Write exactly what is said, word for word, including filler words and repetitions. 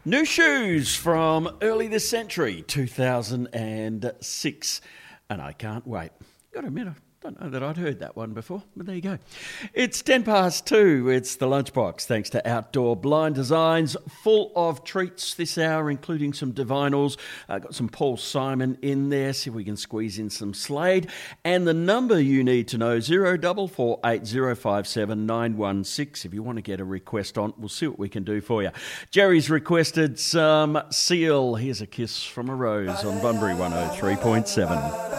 New shoes from early this century, two thousand six. And I can't wait. Got to admit, I don't know that I'd heard that one before, but there you go. It's ten past two. It's the Lunchbox, thanks to Outdoor Blind Designs. Full of treats this hour, including some Divinals. Uh, got some Paul Simon in there. See if we can squeeze in some Slade. And the number you need to know, zero four four eight zero five seven nine one six. If you want to get a request on, we'll see what we can do for you. Jerry's requested some Seal. Here's a kiss from a rose on Bunbury one oh three point seven.